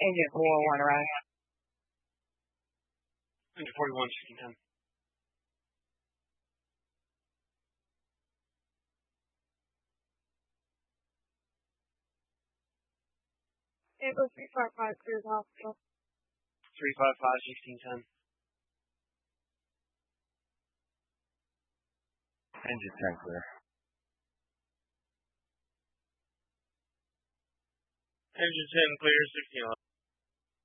Engine 401 arrive. Engine 41, 1610. April 355 clears hospital. 355, 1610. Engine 10 clear. Engine 10 clear, 1611.